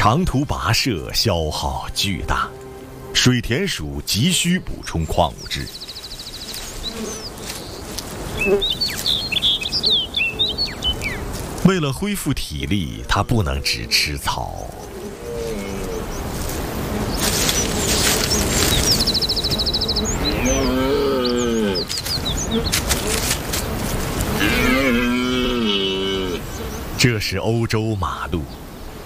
长途跋涉消耗巨大，水田鼠急需补充矿物质。为了恢复体力，它不能只吃草。这是欧洲马鹿，